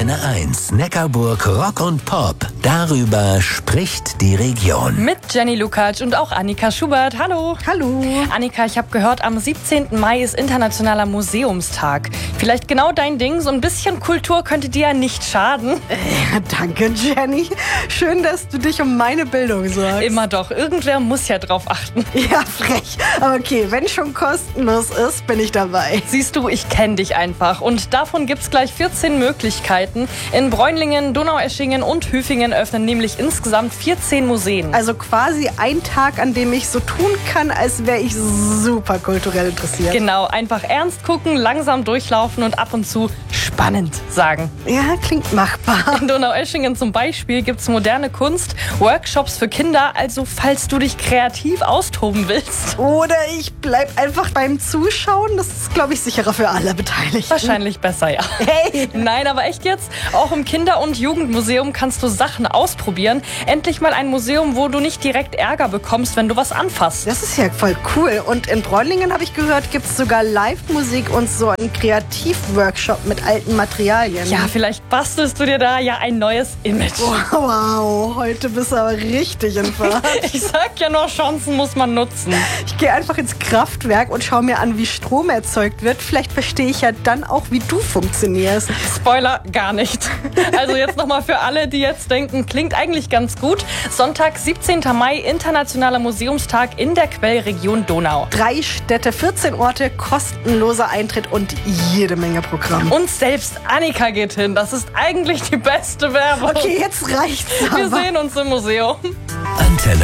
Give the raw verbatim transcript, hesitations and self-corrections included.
Antenne eins, Neckarburg Rock und Pop. Darüber spricht die Region. Mit Jenny Lukacs und auch Annika Schubert. Hallo. Hallo. Annika, ich habe gehört, am siebzehnten Mai ist Internationaler Museumstag. Vielleicht genau dein Ding, so ein bisschen Kultur könnte dir ja nicht schaden. Äh, danke, Jenny. Schön, dass du dich um meine Bildung sorgst. Immer doch, irgendwer muss ja drauf achten. Ja, frech. Aber okay, wenn schon kostenlos ist, bin ich dabei. Siehst du, ich kenne dich einfach. Und davon gibt's gleich vierzehn Möglichkeiten. In Bräunlingen, Donaueschingen und Hüfingen öffnen nämlich insgesamt vierzehn Museen. Also quasi ein Tag, an dem ich so tun kann, als wäre ich super kulturell interessiert. Genau, einfach ernst gucken, langsam durchlaufen und ab und zu spannend sagen. Ja, klingt machbar. In Donaueschingen zum Beispiel gibt's moderne Kunst, Workshops für Kinder, also falls du dich kreativ austoben willst. Oder ich bleib einfach beim Zuschauen, das ist, glaube ich, sicherer für alle Beteiligten. Wahrscheinlich besser, ja. Hey! Nein, aber echt jetzt? Auch im Kinder- und Jugendmuseum kannst du Sachen ausprobieren. Endlich mal ein Museum, wo du nicht direkt Ärger bekommst, wenn du was anfasst. Das ist ja voll cool. Und in Bräunlingen, habe ich gehört, gibt es sogar Live-Musik und so einen Kreativworkshop mit alten Materialien. Ja, vielleicht bastelst du dir da ja ein neues Image. Wow, heute bist du aber richtig in Fahrt. Ich sag ja nur, Chancen muss man nutzen. Ich gehe einfach ins Kraftwerk und schaue mir an, wie Strom erzeugt wird. Vielleicht verstehe ich ja dann auch, wie du funktionierst. Spoiler, gar nicht. Also jetzt nochmal für alle, die jetzt denken, klingt eigentlich ganz gut. Sonntag, siebzehnten Mai, Internationaler Museumstag in der Quellregion Donau. Drei Städte, vierzehn Orte, kostenloser Eintritt und jede Menge Programm. Und selbst Annika geht hin. Das ist eigentlich die beste Werbung. Okay, jetzt reicht's aber. Wir sehen uns im Museum. Antenne